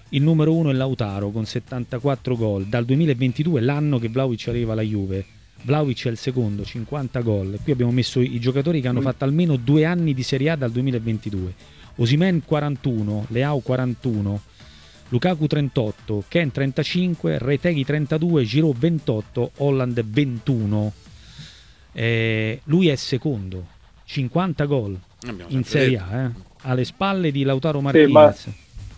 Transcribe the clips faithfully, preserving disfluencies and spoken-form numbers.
il numero uno è Lautaro con settantaquattro gol, dal duemilaventidue, l'anno che Vlahovic arriva alla Juve. Vlahovic è il secondo, cinquanta gol. Qui abbiamo messo i giocatori che hanno fatto almeno due anni di Serie A dal duemilaventidue. Osimhen quarantuno, Leao quarantuno, Lukaku trentotto, Ken trentacinque, Retegui trentadue, Giroud ventotto, Holland ventuno. Eh, lui è secondo, cinquanta gol in Serie A, eh, alle spalle di Lautaro Martinez. Sì,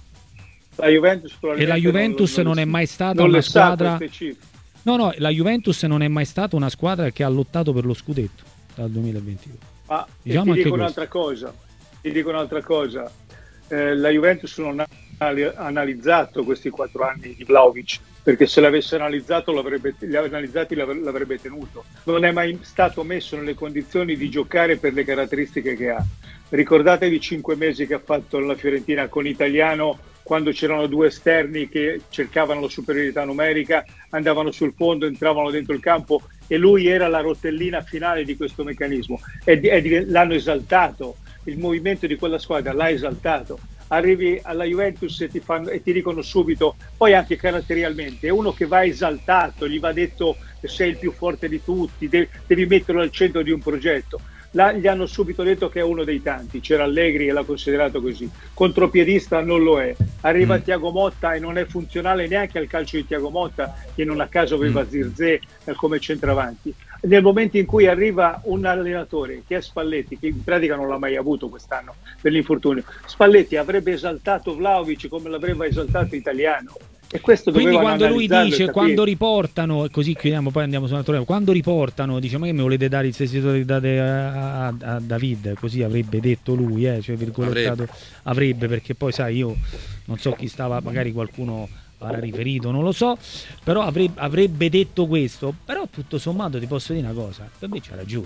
la Juventus e la Juventus non, non, non è mai stata una squadra. No, no, la Juventus non è mai stata una squadra che ha lottato per lo scudetto dal duemilaventidue. Ah, diciamo ti dico un'altra cosa. Ti dico un'altra cosa. Eh, la Juventus non ha analizzato questi quattro anni di Vlahovic, perché se l'avesse analizzato l'avrebbe, analizzati l'avrebbe tenuto. Non è mai stato messo nelle condizioni di giocare per le caratteristiche che ha. Ricordatevi i cinque mesi che ha fatto la Fiorentina con Italiano, quando c'erano due esterni che cercavano la superiorità numerica, andavano sul fondo, entravano dentro il campo, e lui era la rotellina finale di questo meccanismo. E, e l'hanno esaltato, il movimento di quella squadra l'ha esaltato. Arrivi alla Juventus e ti, fanno, e ti dicono subito, poi anche caratterialmente, è uno che va esaltato, gli va detto che sei il più forte di tutti, devi, devi metterlo al centro di un progetto. Là gli hanno subito detto che è uno dei tanti, c'era Allegri e l'ha considerato così, contropiedista non lo è. Arriva mm. Thiago Motta e non è funzionale neanche al calcio di Thiago Motta, che non a caso aveva mm. Zirkzee come centravanti. Nel momento in cui arriva un allenatore che è Spalletti, che in pratica non l'ha mai avuto quest'anno per l'infortunio, Spalletti avrebbe esaltato Vlahovic come l'avrebbe esaltato Italiano. E questo quindi quando lui dice, quando riportano, e così chiudiamo, poi andiamo su un altro tema, quando riportano, dice ma che mi volete dare il sestito che date a, a, a David, così avrebbe detto lui, eh, cioè virgolettato, avrebbe. avrebbe, perché poi sai, io non so chi stava, magari qualcuno era riferito, non lo so, però avrebbe, avrebbe detto questo, però tutto sommato ti posso dire una cosa, per me c'ha ragione.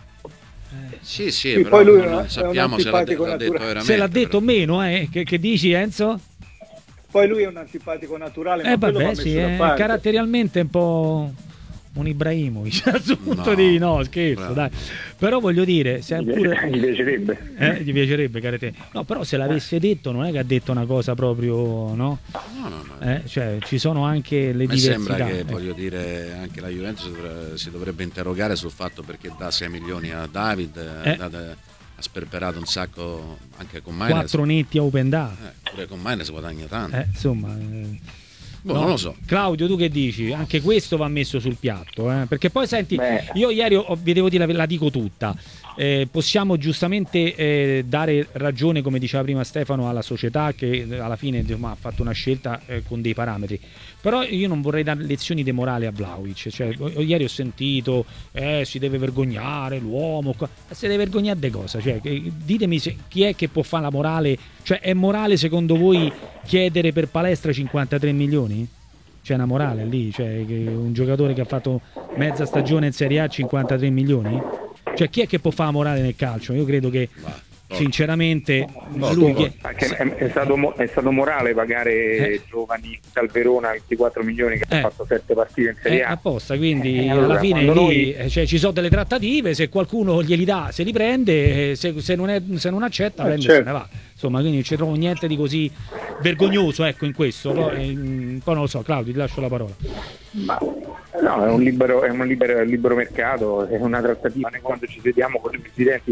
Eh. Sì, sì, sì, però poi lui non sappiamo se l'ha, de- l'ha detto veramente. Se l'ha detto però. meno, eh, che, che dici Enzo? Poi lui è un antipatico naturale, eh ma vabbè, sì, eh, caratterialmente è un po' un Ibrahimovic a questo punto, no, di no scherzo, bravo. Dai, però voglio dire, se gli, pure gli piacerebbe, eh, gli piacerebbe caratterialmente. No, però se l'avesse detto non è che ha detto una cosa proprio, no? No, no, no. Eh, cioè ci sono anche le mi diversità. Sembra che, eh. voglio dire, anche la Juventus si dovrebbe interrogare sul fatto perché dà sei milioni a David, eh. da, ha sperperato un sacco anche con Maines, quattro netti a open da, eh, pure con Maines si guadagna tanto, eh, insomma, eh, boh, no? Non lo so. Claudio, tu che dici? Anche questo va messo sul piatto, eh? Perché poi senti, Beh. io ieri ho, vi devo dire, la, la dico tutta, eh, possiamo giustamente eh, dare ragione, come diceva prima Stefano, alla società che alla fine insomma, ha fatto una scelta eh, con dei parametri, però io non vorrei dare lezioni di morale a Vlahovic, cioè, ieri ho sentito eh, si deve vergognare l'uomo, ma si deve vergognare di cosa? Cioè, ditemi se, chi è che può fare la morale, cioè è morale secondo voi chiedere per palestra cinquantatré milioni? C'è una morale lì, cioè che un giocatore che ha fatto mezza stagione in Serie A cinquantatré milioni? Cioè chi è che può fare la morale nel calcio? Io credo che sinceramente no, lui no, che... è, è, stato, è stato morale pagare eh. giovani dal Verona ventiquattro milioni che eh. ha fatto sette partite in Serie A, eh, apposta, quindi eh, alla allora, fine lì noi... cioè, ci sono delle trattative, se qualcuno glieli dà se li prende, se, se, non, è, se non accetta eh, prende certo. se ne va, insomma, quindi non ci trovo niente di così vergognoso, ecco, in questo. Poi, eh, poi non lo so, Claudio, ti lascio la parola. Ma no, è un libero, è un libero, libero mercato, è una trattativa. Noi quando ci sediamo con i presidenti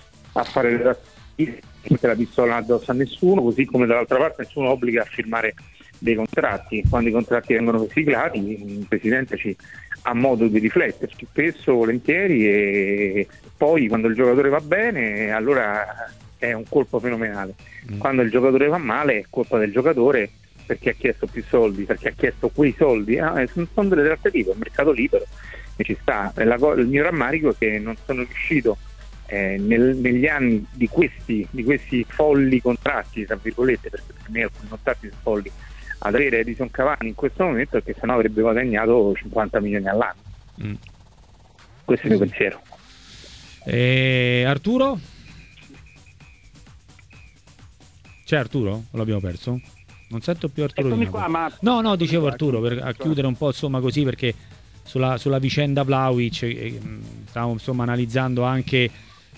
a fare le trattative non mette la pistola addosso a nessuno, così come dall'altra parte nessuno obbliga a firmare dei contratti. Quando i contratti vengono siglati il presidente ci ha modo di rifletterci spesso, volentieri, e poi quando il giocatore va bene allora è un colpo fenomenale, mm. quando il giocatore va male è colpa del giocatore perché ha chiesto più soldi, perché ha chiesto quei soldi, ah, sono delle trattative, è un mercato libero e ci sta. La, il mio rammarico è che non sono riuscito eh, nel, negli anni di questi, di questi folli contratti, tra virgolette, perché per me alcuni contratti sono folli, ad avere Edison Cavani in questo momento, perché sennò avrebbe guadagnato cinquanta milioni all'anno. Mm. Questo è il mio pensiero. E Arturo? C'è Arturo? O l'abbiamo perso? Non sento più Arturo. Qua, ma... No, no, dicevo Arturo, per, a chiudere un po' insomma così, perché sulla, sulla vicenda Vlahovic eh, stavamo insomma analizzando anche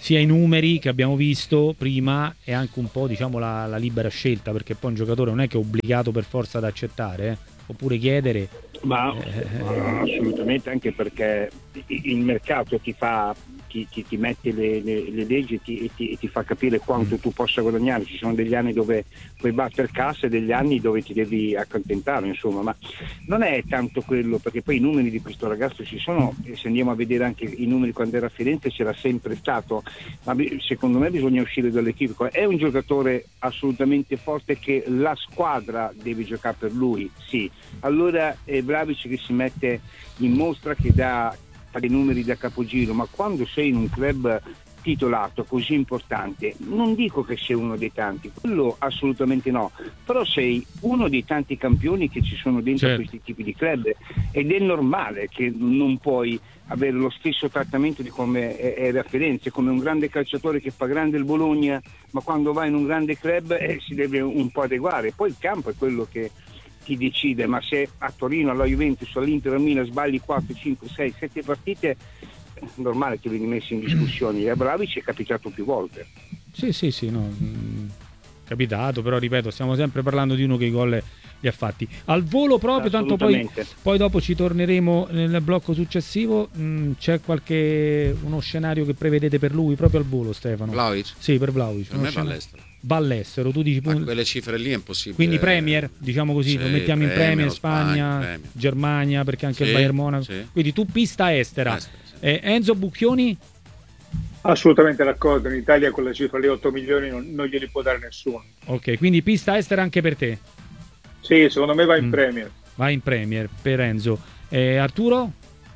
sia i numeri che abbiamo visto prima e anche un po', diciamo, la, la libera scelta, perché poi un giocatore non è che è obbligato per forza ad accettare, eh? Oppure chiedere. Ma eh, assolutamente, anche perché il mercato ti fa ti, ti, ti mette le, le, le leggi e ti, ti, ti fa capire quanto mm. tu possa guadagnare. Ci sono degli anni dove puoi battere cassa e degli anni dove ti devi accontentare, insomma, ma non è tanto quello, perché poi i numeri di questo ragazzo ci sono, e se andiamo a vedere anche i numeri quando era a Firenze c'era sempre stato, ma secondo me bisogna uscire dall'equivoco. È un giocatore assolutamente forte che la squadra deve giocare per lui, sì. Allora è Vlahovic che si mette in mostra, che dà dei numeri da capogiro, ma quando sei in un club titolato così importante, non dico che sei uno dei tanti, quello assolutamente no, però sei uno dei tanti campioni che ci sono dentro certo. questi tipi di club, ed è normale che non puoi avere lo stesso trattamento di come era a Firenze, come un grande calciatore che fa grande il Bologna, ma quando va in un grande club eh, si deve un po' adeguare. Poi il campo è quello che ti decide, ma se a Torino, alla Juventus, all'Inter, a Milan sbagli quattro, cinque, sei, sette partite, è normale che vieni messo in discussione. A Vlahovic è capitato più volte. Sì, sì, sì, no, mh, capitato, però ripeto, stiamo sempre parlando di uno che i gol li ha fatti. Al volo proprio, tanto poi, poi dopo ci torneremo nel blocco successivo. Mh, c'è qualche uno scenario che prevedete per lui proprio al volo, Stefano? Vlahovic? Sì, per Vlahovic. Per me va all'estero. Va all'estero, tu dici a quelle cifre lì è impossibile. Quindi Premier, diciamo così, sì, lo mettiamo Premier, in Premier, Spagna, Premier. Germania, perché anche sì, il Bayern Monaco. Sì. Quindi tu pista estera. estera sì. eh, Enzo Bucchioni? Assolutamente d'accordo, in Italia con la cifra di otto milioni non, non glieli può dare nessuno. Ok, quindi pista estera anche per te? Sì, secondo me va in mm. Premier. Va in Premier per Enzo. Eh, Arturo?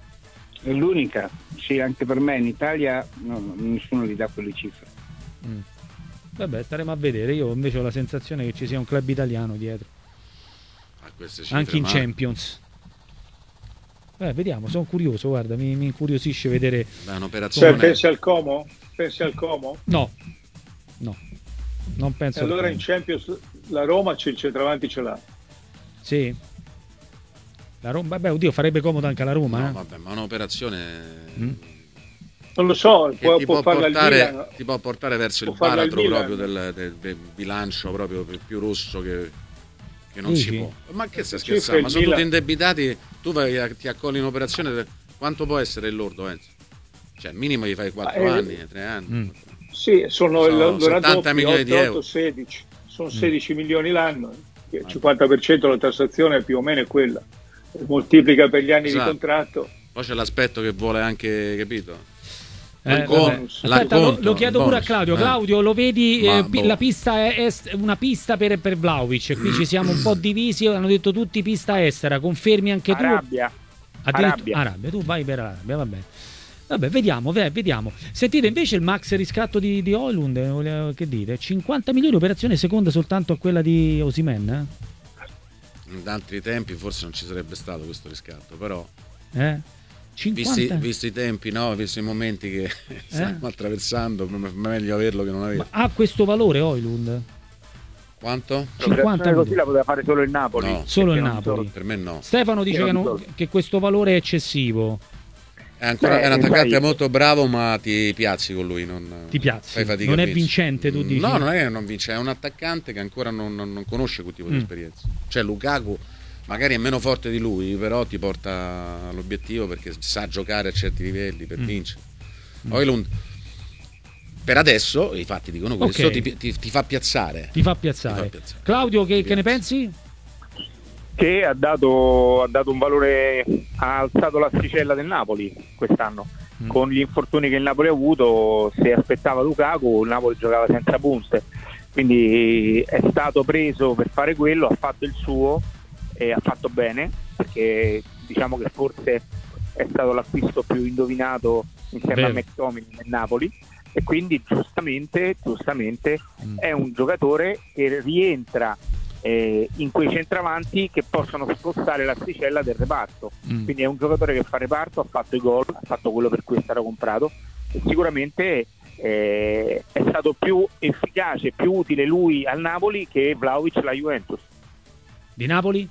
È l'unica, sì, anche per me in Italia no, nessuno gli dà quelle cifre. Mm. Vabbè, staremo a vedere. Io invece ho la sensazione che ci sia un club italiano dietro, a queste cifre, anche in ma... Champions. Beh, vediamo, sono curioso, guarda, mi, mi incuriosisce vedere. Beh, un'operazione... Cioè, pensi al Como? Pensi al Como? No, no, non penso. E allora in Champions la Roma c'è il centravanti, ce l'ha. Sì. La Roma, vabbè, oddio, farebbe comodo anche alla Roma. No, eh? vabbè, ma un'operazione... Mm. Non lo so, può, ti, può può portare, Milan, ti può portare verso il baratro proprio del, del, del bilancio proprio più rosso che, che non Dici? si può. Ma che stai scherzando? Ma sono tutti indebitati, tu vai, ti accolli in operazione, quanto può essere il lordo, Enzo? Cioè, minimo gli fai quattro eh, anni, tre anni. Mm. Sì, sono, sono settanta milioni di euro. sedici, sono sedici mm. milioni l'anno, il cinquanta per cento della tassazione più o meno è quella. Moltiplica per gli anni esatto. di contratto. Poi c'è l'aspetto che vuole anche, capito? Eh, Aspetta, lo, lo chiedo pure a Claudio. Claudio, lo vedi? Eh, boh. La pista è, è una pista per, per Vlahovic. Qui ci siamo un po' divisi. Hanno detto tutti pista estera. Confermi anche tu? Arabia. Arabia. Arabia. Tu vai per Arabia. Vabbè, vabbè, vediamo, vediamo. Sentite invece il max riscatto di, di Højlund. Che dite? cinquanta milioni, operazione seconda soltanto a quella di Osimhen. Eh? In altri tempi forse non ci sarebbe stato questo riscatto, però. Eh? Visti, visti i tempi, no? Visti i momenti che eh? stiamo attraversando, meglio averlo che non averlo. Ma ha questo valore Højlund? Quanto? cinquanta così la poteva fare solo il Napoli. No, solo il Napoli. So. Per me no. Stefano dice che, non, che questo valore è eccessivo. È ancora Beh, è un attaccante sai. molto bravo, ma ti piazzi con lui. Non, ti piazzi. Non è vincente, tu dici? No, non è non vince, è un attaccante che ancora non, non, non conosce quel tipo mm. di esperienza. Cioè Lukaku magari è meno forte di lui, però ti porta all'obiettivo perché sa giocare a certi livelli per mm. vincere. Højlund per adesso, i fatti dicono questo, okay. ti, ti, ti fa piazzare. Ti fa piazzare. Ti fa piazzare. Claudio, che, che ne pensi? Che ha dato, ha dato un valore, ha alzato l'asticella del Napoli quest'anno. Mm. Con gli infortuni che il Napoli ha avuto, se aspettava Lukaku, il Napoli giocava senza punte. Quindi è stato preso per fare quello, ha fatto il suo e ha fatto bene, perché diciamo che forse è stato l'acquisto più indovinato insieme Beh. a McTominay nel Napoli, e quindi giustamente, giustamente mm. è un giocatore che rientra eh, in quei centravanti che possono spostare l'asticella del reparto. Mm. Quindi è un giocatore che fa reparto, ha fatto i gol, ha fatto quello per cui è stato comprato, e sicuramente eh, è stato più efficace, più utile lui al Napoli che Vlahovic alla Juventus. Di Napoli?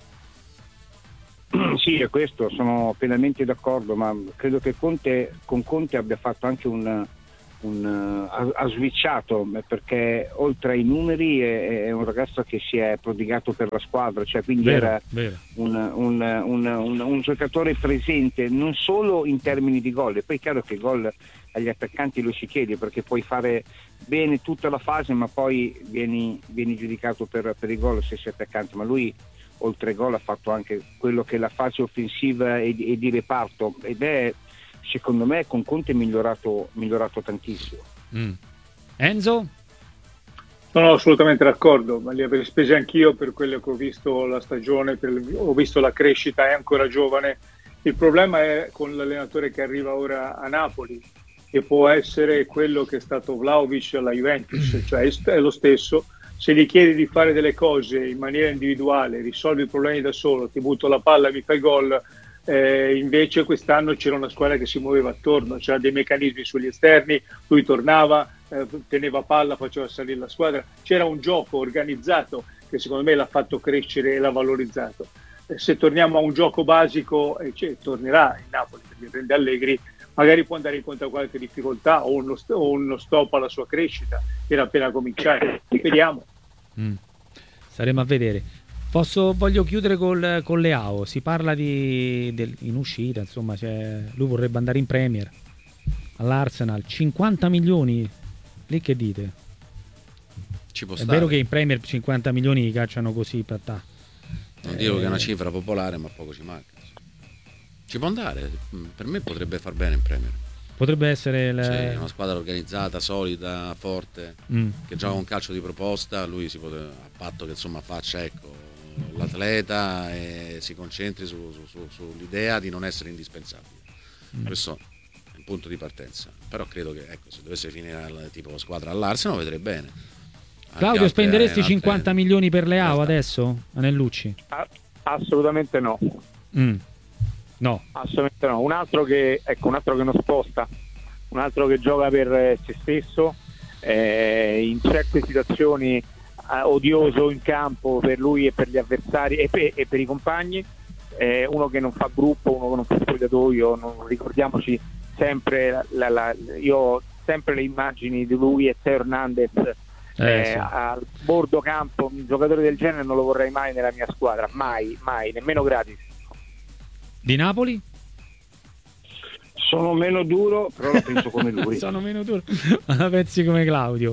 Sì, è questo, sono pienamente d'accordo, ma credo che Conte, con Conte abbia fatto anche un, un, ha, ha switchato, perché oltre ai numeri è, è un ragazzo che si è prodigato per la squadra, cioè quindi vero, era vero. Un, un, un, un, un giocatore presente non solo in termini di gol, e poi è chiaro che gol agli attaccanti lo si chiede, perché puoi fare bene tutta la fase ma poi vieni, vieni giudicato per, per i gol se sei attaccante, ma lui oltre ai gol ha fatto anche quello che è la fase offensiva e, e di reparto, ed è secondo me con Conte migliorato, migliorato tantissimo. mm. Enzo? Sono assolutamente d'accordo, ma li avrei spesi anch'io per quello che ho visto la stagione, per, ho visto la crescita, è ancora giovane. Il problema è con l'allenatore che arriva ora a Napoli, che può essere quello che è stato Vlahovic alla Juventus, cioè è lo stesso. Se gli chiedi di fare delle cose in maniera individuale, risolvi i problemi da solo, ti butto la palla, mi fai gol. Eh, invece quest'anno c'era una squadra che si muoveva attorno, c'era dei meccanismi sugli esterni, lui tornava, eh, teneva palla, faceva salire la squadra, c'era un gioco organizzato che secondo me l'ha fatto crescere e l'ha valorizzato. Eh, se torniamo a un gioco basico, eh, cioè, tornerà in Napoli, perché prende Allegri, magari può andare incontro a qualche difficoltà o uno, st- o uno stop alla sua crescita, era appena cominciare, vediamo. Mm. Staremo a vedere. Posso, voglio chiudere col, con Leao. Si parla di, del, in uscita, insomma, cioè, lui vorrebbe andare in Premier all'Arsenal. cinquanta milioni, lì che dite? Ci può È stare. vero che in Premier cinquanta milioni li cacciano così per ta. Non dico che è una cifra popolare, ma poco ci manca. Ci può andare, per me potrebbe far bene in Premier. Potrebbe essere le... Sì, una squadra organizzata, solida, forte, mm. che gioca un calcio di proposta. Lui si potrebbe, a patto che insomma faccia, ecco, l'atleta e si concentri su, su, su, sull'idea di non essere indispensabile. Mm. Questo è il punto di partenza. Però credo che, ecco, se dovesse finire al, tipo squadra all'Arsenal vedrei bene. Anche Claudio, altre, spenderesti altre, cinquanta milioni per Leao adesso? Anellucci? Ah, assolutamente no. Mm. No. Assolutamente no. Un altro che, ecco, un altro che non sposta, un altro che gioca per eh, se stesso, eh, in certe situazioni eh, odioso in campo per lui e per gli avversari e per, e per i compagni, eh, uno che non fa gruppo, uno che non fa spogliatoio. Non, ricordiamoci sempre, la, la, io ho sempre le immagini di lui e Teo Hernandez Eh, eh, sì. al bordo campo. Un giocatore del genere non lo vorrei mai nella mia squadra, mai, mai, nemmeno gratis. Di Napoli? Sono meno duro, però la penso come lui. Sono meno duro, ma la pensi come Claudio.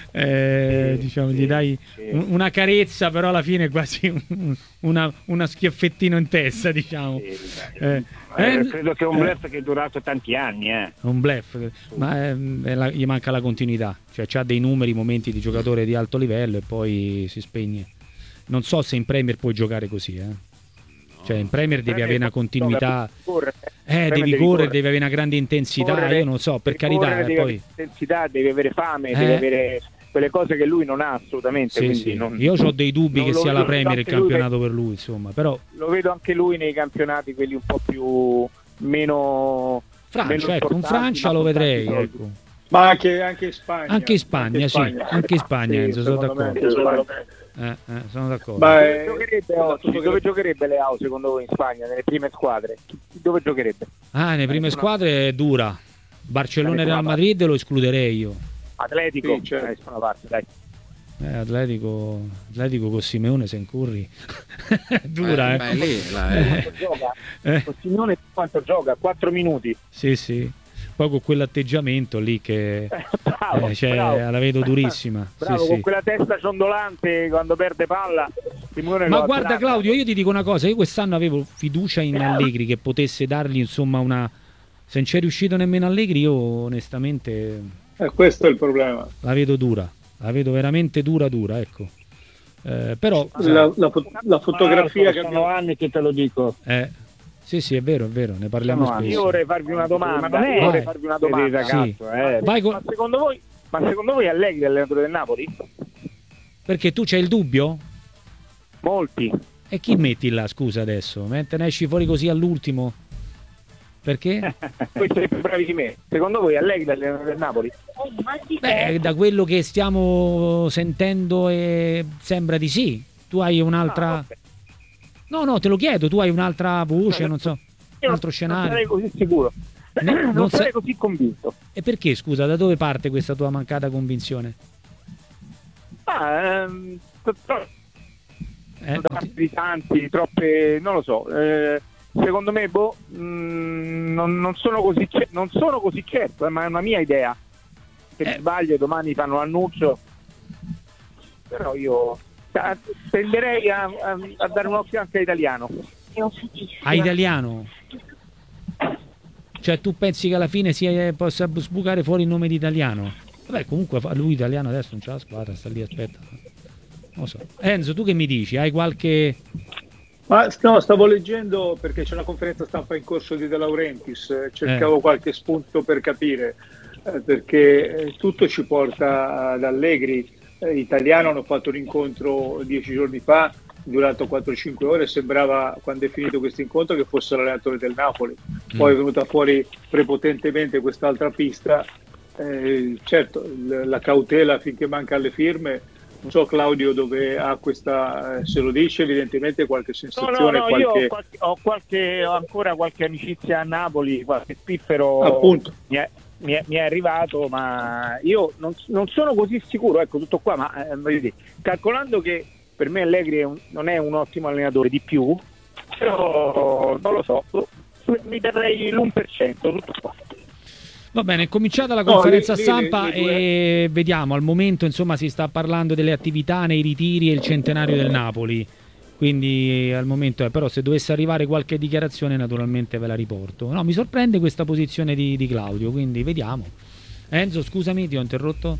Eh, Sì, diciamo, sì, gli dai sì. un- una carezza, però alla fine è quasi un, una, una schiaffettino in testa, diciamo. Sì, Eh, eh, eh, credo che è un bluff che è durato tanti anni. Eh. un bluff, ma ehm, è la- gli manca la continuità, cioè c'ha dei numeri, momenti di giocatore di alto livello e poi si spegne. Non so se in Premier puoi giocare così, eh. Cioè in Premier devi avere una continuità, eh, devi correre, devi avere una grande intensità, Correre, io non so, per devi carità, correre, eh, devi poi avere intensità, devi avere fame, Eh. devi avere quelle cose che lui non ha assolutamente. sì, quindi sì. non- Io ho dei dubbi non che lo sia la vedo Premier il anche lui campionato per lui, insomma, però Lo vedo anche lui nei campionati quelli un po' più meno Francia, meno ecco, in importanti, Francia ma lo con tanti vedrei, soldi. ecco. Ma anche, anche in Spagna. Anche in Spagna, sì, anche in Spagna, Sì, Enzo, sono secondo me, d'accordo. secondo me. Eh, eh, sono d'accordo. Ma Dove è- giocherebbe la oggi? fotografia- Dove giocherebbe Leao secondo voi in Spagna, nelle prime squadre? Chi- Dove giocherebbe? Ah, nelle prime squadre è dura. Barcellona e Real Madrid lo escluderei io. Atletico? Sì, certo. Eh, da una parte, dai. Eh, Atletico, Atletico con Simeone se incurri. È dura, Eh, eh. beh, lì, là, eh. Quanto gioca? Eh, Con Simeone quanto gioca? quattro minuti. sì, sì. Poi con quell'atteggiamento lì che bravo, eh, cioè, bravo. la vedo durissima. Bravo, Sì, con sì. quella testa ciondolante quando perde palla. Simeone Ma lo guarda attrappa. Claudio, io ti dico una cosa, io quest'anno avevo fiducia in Allegri che potesse dargli insomma una... Se non c'è riuscito nemmeno Allegri, io onestamente Eh, questo è il problema. la vedo dura, la vedo veramente dura dura, ecco. Eh, però La, la fo- la fotografia che sono abbiamo... anni che te lo dico. eh, sì sì è vero, è vero, ne parliamo Sono anni. Io spesso. vorrei farvi una domanda. Ma non è- Io vorrei Vai. farvi una Vedi, domanda. ragazzo, eh. Vai con- Ma secondo voi, ma secondo voi Allegri è allenatore del Napoli? Perché tu c'hai il dubbio? Molti. E chi metti là, scusa adesso? Mentre ne esci fuori così all'ultimo? Perché? Voi siete più bravi di me. Secondo voi Allegri è allenatore del Napoli? Beh, da quello che stiamo sentendo eh, sembra di sì. Tu hai Ah, un'altra... ok. No, no, te lo chiedo, tu hai un'altra voce, No, non so, Io un altro non scenario. sarei così sicuro. non, non non sarei sa- così convinto. E perché, scusa, da dove parte questa tua mancata convinzione? Ah, ehm, tro- Eh, da parte di tanti, troppe, non lo so. Eh, secondo me, boh, mh, non, non sono così cer- non sono così certo, eh, ma è una mia idea. Se Eh. sbaglio, domani fanno l'annuncio. Però io ah, tenderei a, a, a dare un occhio anche all'italiano. A italiano? Cioè tu pensi che alla fine si possa sbucare fuori il nome di italiano? Vabbè, comunque fa- lui italiano adesso non c'ha la squadra, sta lì, aspetta. Non lo so. Enzo, tu che mi dici? Hai qualche... Ma no, stavo leggendo perché c'è una conferenza stampa in corso di De Laurentiis, eh, cercavo Eh. qualche spunto per capire, eh, perché eh, tutto ci porta ad Allegri. Eh, italiano hanno fatto un incontro dieci giorni fa, durato quattro cinque ore, sembrava quando è finito questo incontro che fosse l'allenatore del Napoli. Poi è venuta fuori prepotentemente quest'altra pista. Eh, certo, l- la cautela finché manca alle firme. Non so Claudio dove ha questa, eh, se lo dice evidentemente qualche No, no, sensazione, no, qualche... io ho, qualche, ho, qualche, ho ancora qualche amicizia a Napoli, qualche spiffero Appunto. mi è, mi, è, mi è arrivato, ma io non, non sono così sicuro, ecco, tutto qua, ma eh, voglio dire, calcolando che per me Allegri è un, non è un ottimo allenatore di più, però non lo so, mi darei l'uno per cento, tutto qua. Va bene, è cominciata la No, conferenza lì- lì stampa le- le due- e vediamo, al momento insomma si sta parlando delle attività nei ritiri e il centenario del Napoli, quindi al momento è, però se dovesse arrivare qualche dichiarazione naturalmente ve la riporto. No, mi sorprende questa posizione di, di Claudio, quindi vediamo. Enzo, scusami, ti ho interrotto?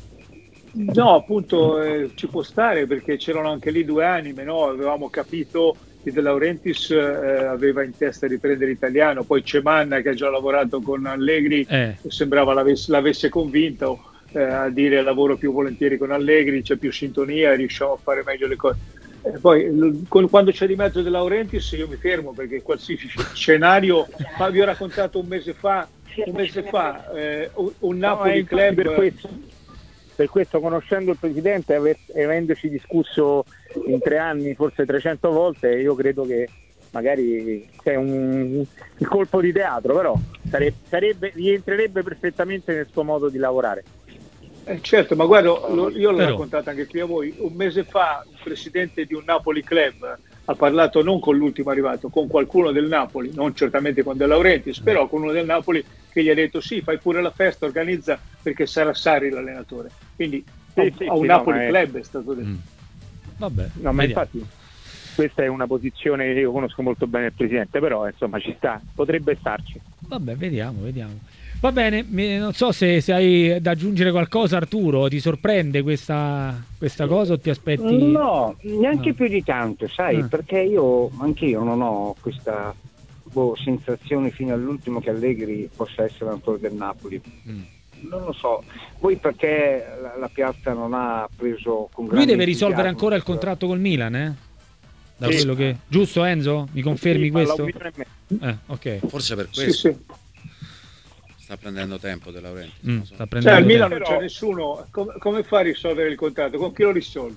No, appunto eh, ci può stare perché c'erano anche lì due anime, no? Avevamo capito che De Laurentiis eh, aveva in testa di prendere italiano, poi c'è Manna che ha già lavorato con Allegri, Eh. sembrava l'avesse, l'avesse convinto eh, a dire lavoro più volentieri con Allegri, c'è più sintonia, riusciamo a fare meglio le cose. Eh, poi l- con- quando c'è di mezzo De Laurentiis io mi fermo perché qualsiasi sc- scenario, ma vi ho raccontato un mese fa, un mese fa eh, un, un Napoli No, eh, infatti club... per questo, per questo, conoscendo il presidente e avendoci discusso in tre anni forse trecento volte, io credo che magari c'è un, un colpo di teatro, però sarebbe, sarebbe, rientrerebbe perfettamente nel suo modo di lavorare. Eh, certo, ma guarda, lo- io l'ho Però- raccontato anche qui a voi. Un mese fa un presidente di un Napoli club ha parlato non con l'ultimo arrivato, con qualcuno del Napoli, non certamente con De Laurentiis, però con uno del Napoli che gli ha detto sì, fai pure la festa, organizza, perché sarà Sarri l'allenatore. Quindi Sì, a, sì, a un sì, Napoli no, ma è- club è stato detto. Mm. Vabbè, No, ma vediamo. infatti questa è una posizione che io conosco molto bene il presidente, però insomma ci sta, potrebbe starci. Vabbè, vediamo, vediamo. Va bene, mi- non so se, se hai da aggiungere qualcosa, Arturo. Ti sorprende questa, questa cosa o ti aspetti? No, neanche No. più di tanto, sai, Ah. perché io anche io non ho questa boh, sensazione fino all'ultimo che Allegri possa essere allenatore del Napoli. Mm. Non lo so, voi perché la, la piazza non ha preso con Lui grande deve risolvere entusiasmo ancora il questo- contratto col Milan, eh? Da Sì. quello che... Giusto, Enzo? Mi confermi Sì, ma questo? l'opinione è mia. Eh, ok. Forse per Sì, questo sì. sta prendendo tempo De Laurentiis. Mm, non so. sta Cioè, prendendo al Milan tempo. non c'è nessuno. Come, come fa a risolvere il contratto? Con chi lo risolve?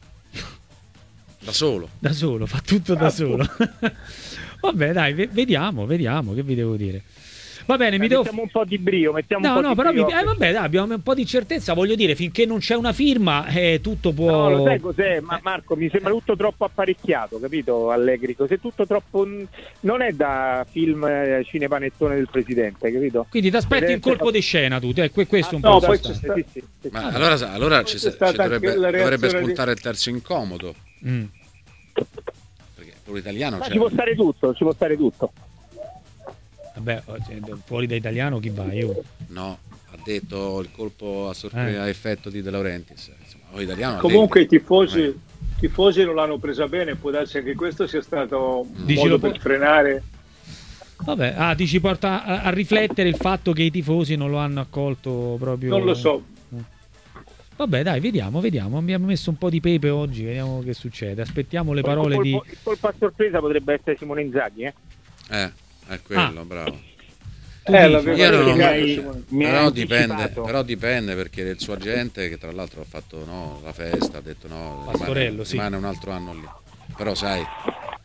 Da solo. Da solo, fa tutto da Ah, solo. Vabbè, dai, ve- vediamo, vediamo, che vi devo dire. Va bene, mi Eh, devo... mettiamo un po' di brio, mettiamo No, un po' no, di però mi... brio. eh, vabbè, dai, abbiamo un po' di certezza, voglio dire, finché non c'è una firma, eh, tutto può... No, lo sai cos'è? Ma Marco, mi sembra tutto troppo apparecchiato, capito Allegri? Cos'è tutto troppo... non è da film eh, cinepanettone del presidente, capito? Quindi ti aspetti Deve il colpo essere- di scena tu, eh, que- questo è un Ah, po' no, il poi sostanza. c'è sta- Sì, sì, sì. Ma allora, allora ci, C'è ci stata anche dovrebbe, la dovrebbe reazione di- spuntare il terzo incomodo. Mm. Perché quello italiano Ma c'è. ci può stare tutto, ci può stare tutto. Vabbè, cioè, fuori da italiano chi va? Io. No, ha detto il colpo a, sorpre- Eh. a effetto di De Laurentiis. Insomma, o italiano Comunque i Allegri. tifosi, Eh. tifosi non l'hanno presa bene, può darsi che questo sia stato un Dici modo lo per può- frenare. Vabbè, ah, ti ci porta a, a riflettere il fatto che i tifosi non lo hanno accolto proprio. Non lo so. Vabbè, dai, vediamo, vediamo. Abbiamo messo un po' di pepe oggi, vediamo che succede. Aspettiamo le parole il di. colpo, il colpo a sorpresa potrebbe essere Simone Inzaghi, eh? Eh, è quello, bravo. Tu Eh, dici? l'aveva Io non- spiegato, mi- Simone. mi ha Però dipende, anticipato. però dipende perché del suo agente, che tra l'altro ha fatto no, la festa, ha detto no, Pastorello, rimane, sì. rimane un altro anno lì. Però sai,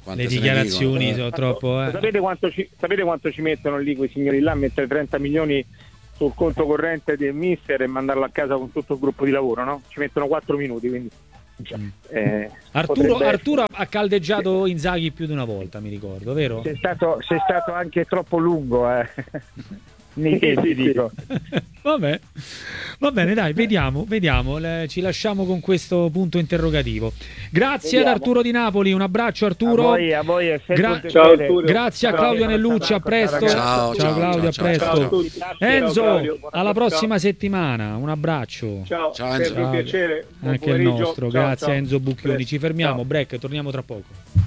Quante Le se ne dichiarazioni dicono, sono troppo... Eh. Sapete, quanto ci, sapete quanto ci mettono lì quei signori là a mettere trenta milioni sul conto corrente del mister e mandarlo a casa con tutto il gruppo di lavoro, no? Ci mettono quattro minuti, quindi... Eh, Arturo, Arturo ha caldeggiato Inzaghi più di una volta, mi ricordo, vero? Sei stato, sei stato anche troppo lungo, eh. Nei tempi, dico. Vabbè, va bene, dai, vediamo, vediamo. Le, ci lasciamo con questo punto interrogativo. Grazie Vediamo. ad Arturo di Napoli, un abbraccio Arturo. A voi, a voi è sempre Gra- un piacere. Ciao, Arturo. Grazie a Ciao, Claudio ciao, Nellucci, a presto. Ciao, ciao, Claudio, ciao, a presto. Ciao a tutti. Enzo, Ciao, Claudio. Buona alla giornata. prossima settimana, un abbraccio. Ciao, Ciao, Enzo. sempre un Ciao. piacere. Buon Anche il pomeriggio. nostro, Ciao, grazie ciao. a Enzo Bucchioni. Ci fermiamo, Ciao. break, torniamo tra poco.